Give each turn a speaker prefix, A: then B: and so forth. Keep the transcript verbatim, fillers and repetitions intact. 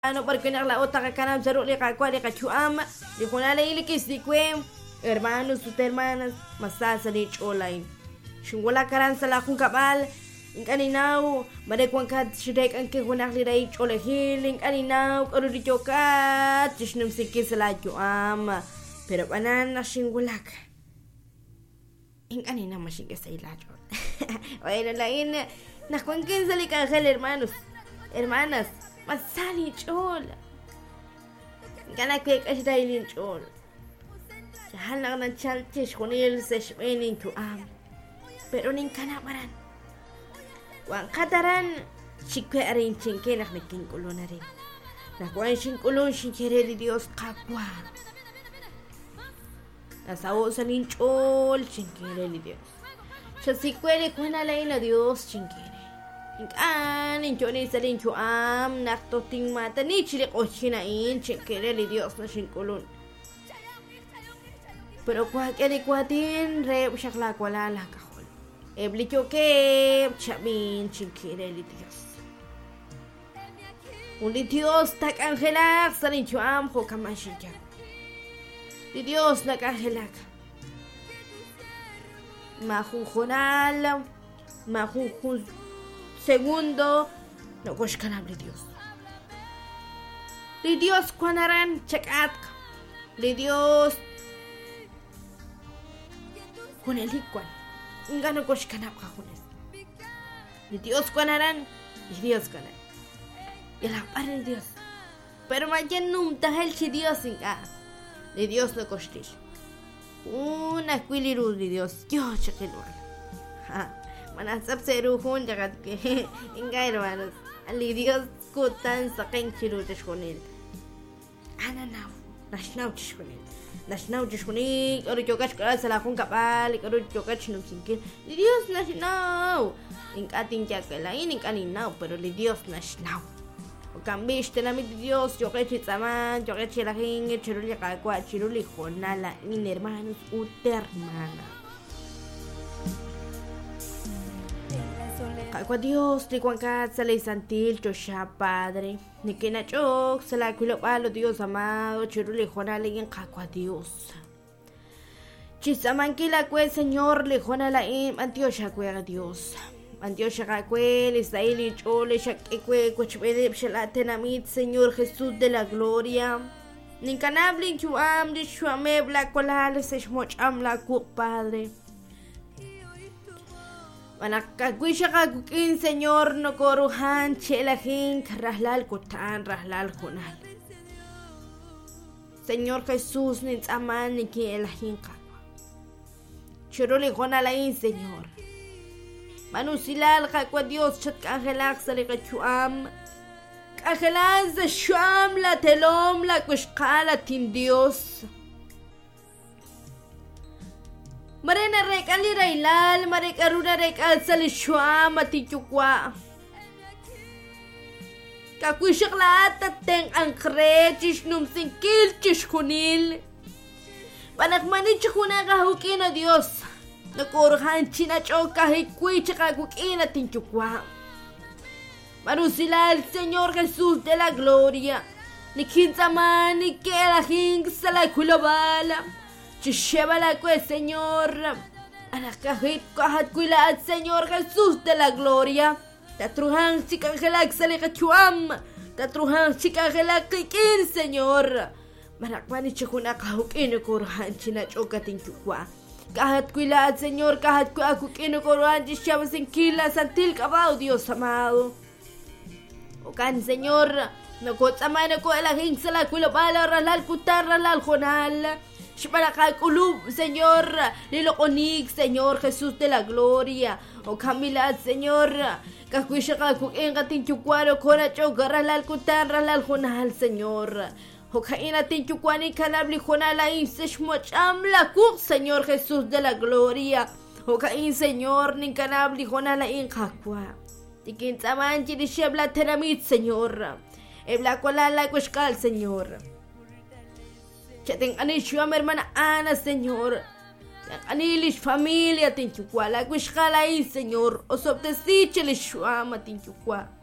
A: ano barkenak la ota kakanam zaro le kakwa le kachuam le konala ile kisdikwem hermanos sus hermanas masasa ni cholay shungola karan sala kun kabal inkaninaw mare kwankat shidek anke kunak li ray chole healing aninaw karudi chokat chishnum sikki sala chuam pero banana shingulak inkanina mashinge sayla chol bueno la in nas kwankin sali kanjel hermanos hermanas masani chola gana kwe kashidailin chola jahala nan chaltish konil sesh meaning to am pero nin kana maran wan kataran chikwe arin chinke nak nikin kulonari nakwan shin kulon shin kereli dios kakwa nasawo sanin chol chinkereli dios chasikwele kuna laina dios chinkere Inkan inchoni salin chuam nakto ting mata ni chile cochina in chequere li Dios na shinkulun. Pero cualquier cuatin re shakla kwala la kahol. Ebli choke chamin chequere li Dios. Un li Dios tak angelak salin chuam ho kamashika. Li Dios nak angelak. Majujonal majujun Segundo, no koshkanam li Dios. Li Dios kwanaran chekat. Li Dios kunelikwan. Inga no koshkanam ka kunes. Li Dios kwanaran, li Dios kwanan. Y la par li Dios. Pero mayen num tahel chi Dios inga. Li Dios no koshtish. Una kwiliru li Dios. Yo chekelwan. Ha. Manasap seruhun jagat ke inga hermanos ali Dios kutan sakin chiru tishkunil ana now nashnaw tishkunil nashnaw tishkunil oro chokash kala salakun kapal oro chokash num sinkin li Dios nashnaw inka tinja kala in inka ninaw pero li Dios nashnaw o cambish tenami Dios chokash tsaman chokash la hinge chiruli kakwa chiruli jonala in hermanos utermana Kakwa Dios, ni cuancat se le santil, chosha padre, ni que nachok, se la cuilo palo Dios amado, chirule jona le en kakwa Dios. Chisamanquila cue Señor, le jona la in, antiocha cue Dios. Antiocha cue, le saili chole, shakekue, cochpede, shalatenamit, Señor Jesús de la gloria. Ni canabli chuam, di chuame, bla colale, se shmocham la cu padre. Manakakuisha kakukin Señor no koruhan chelahin rahlal kutan rahlal kunal. Señor Jesús ni tsaman ni ki elahin kakwa. Chiruli konalain Señor. Manusilal kakwa Dios chat kangelak sali kachuam. Kangelan sa shuam la telom la kushkala tin Dios. Marena rekal li railal, marekaruna rekal sa lishwa matichukwa. Kakuishak lahat at teng angkre, chishnum singkil, chishkunil. Panakmanit chikuna kahukin na Diyos. Nakurhan chinachok kahikwi chakakukin na tinchukwa. Manusilal, Señor Jesús de la gloria. Ni kinsaman, ni kelahing sa la kulabala. Chisheba la cue, Señor. Anakahit kahat kuilaat, Señor Jesús de la gloria. Tatruhan chikangelak salikachuam. Tatruhan chikangelak kikin, Señor. Manakmani chikuna kahukin kurhan chinachokatin chukwa. Kahat kuilaat, Señor, kahat kuakukin kurhan chisheba sinkila santil kabao, Dios amado. Okan, Señor. Nakotsamana ko elahing sala kuilabala ralal kutar ralal jonal. Para calculub, Señor, liloconig, Señor Jesús de la gloria. O Camila, Señor, cacuisha cacuin gatinchucuaro, coracho, garralal cutan, ralal jonal, Señor. O caina tinchucuani, canabli jonala, inseshmocham la cuc, Señor Jesús de la gloria. O cain, Señor, ni canabli jonala, in cacua. Tikin tamanchi, di shebla teramit, Señor. Ebla colala, cuescal, Señor. Chateng anishuam hermana Ana, Señor. Anilish familia tinchukwa. La kushkala in, Señor. O sobtesiche lishuama tinchukwa.